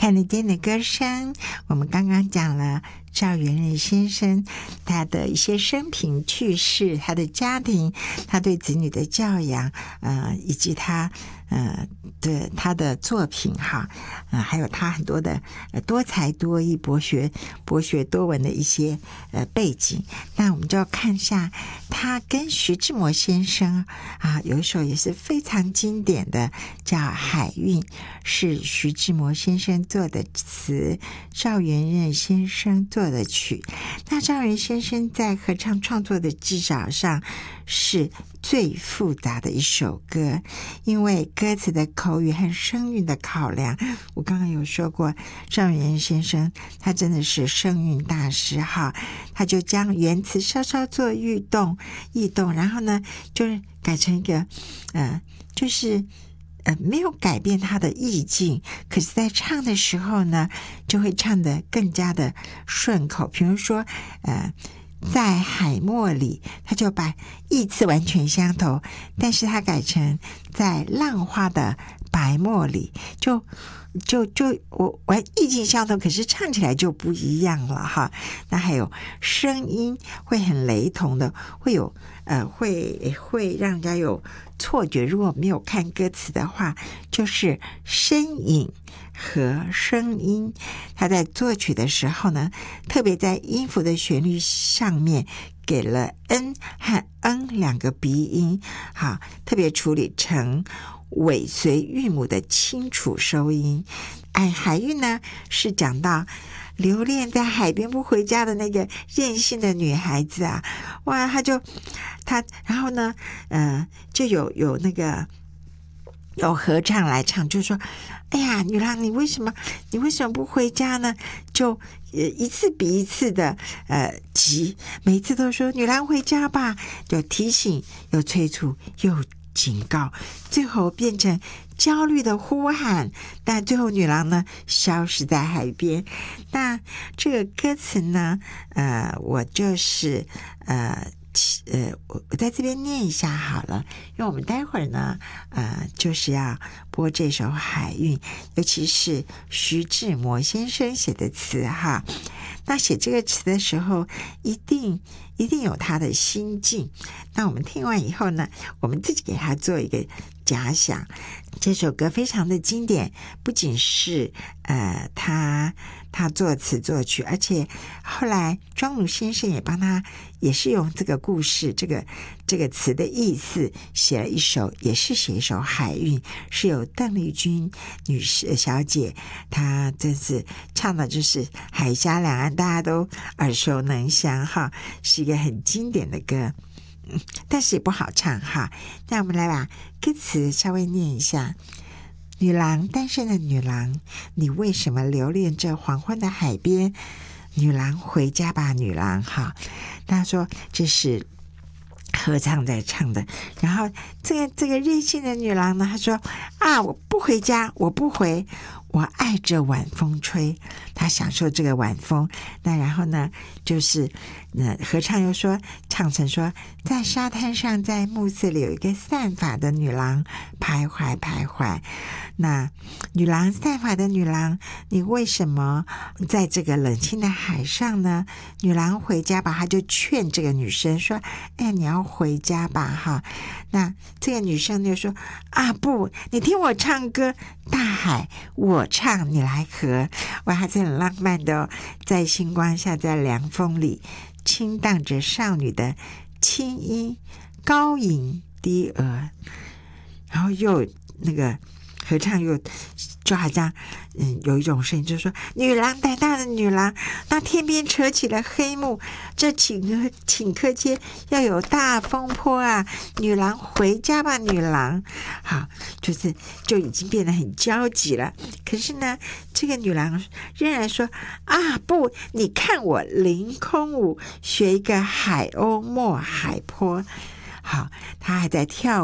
看得见的歌声。我们刚刚讲了赵元任先生他的一些生平趣事，他的家庭，他对子女的教养，以及他的作品哈，还有他很多的多才多艺、博学多闻的一些背景。那我们就要看一下他跟徐志摩先生有一首也是非常经典的，叫《海韵》，是徐志摩先生做的词，赵元任先生做的曲。那赵元任先生在合唱创作的技巧上是最复杂的一首歌，因为歌词的口语和声韵的考量，我刚刚有说过，赵元任先生他真的是声韵大师哈，他就将原词稍稍做异动，然后呢就是改成一个就是没有改变它的意境，可是在唱的时候呢就会唱得更加的顺口。比如说在海墨里，他就把意思完全相同，但是他改成在浪花的白墨里，我意境相同，可是唱起来就不一样了哈。那还有声音会很雷同的，会有会让人家有错觉，如果没有看歌词的话，就是声影和声音。他在作曲的时候呢，特别在音符的旋律上面给了 n 和 n 两个鼻音，好，特别处理成尾随韵母的清楚收音。海韵呢是讲到留恋在海边不回家的那个任性的女孩子啊，哇，然后呢就有那个有合唱来唱，就说哎呀女郎你为什么不回家呢，就一次比一次的急，每一次都说女郎回家吧，有提醒有催促又警告，最后变成焦虑的呼喊，但最后女郎呢消失在海边。那这个歌词呢我就是我在这边念一下好了，因为我们待会儿呢就是要播这首《海韵》，尤其是徐志摩先生写的词哈。那写这个词的时候一定有他的心境，那我们听完以后呢，我们自己给他做一个假想。这首歌非常的经典，不仅是他作词作曲，而且后来庄奴先生也帮他，也是用这个故事这个词的意思写了一首《海韵》，是由邓丽君女士小姐，她真是唱的就是海峡两岸大家都耳熟能详哈，是一个很经典的歌，但是也不好唱哈。那我们来把歌词稍微念一下。女郎，单身的女郎，你为什么留恋这黄昏的海边？女郎回家吧，女郎哈。他说这是合唱在唱的，然后这个任性的女郎呢，她说我不回家，我不回，我爱着晚风吹，她享受这个晚风。那然后呢就是合唱又说，唱成说，在沙滩上，在暮色里有一个散发的女郎徘徊徘徊。那女郎，散发的女郎，你为什么在这个冷清的海上呢？女郎回家吧，她就劝这个女生说，你要回家吧哈。那这个女生就说不，你听我唱歌，大海我唱你来和。哇，还是很浪漫的在星光下，在凉风里轻荡着少女的轻音高吟低额，然后又那个合唱又就好像有一种声音，就是说，女郎，胆大的女郎，那天边扯起了黑幕，这顷刻间要有大风波啊！女郎回家吧，女郎。好，就已经变得很焦急了。可是呢，这个女郎仍然说不，你看我凌空舞，学一个海鸥没海坡。好，她还在跳舞。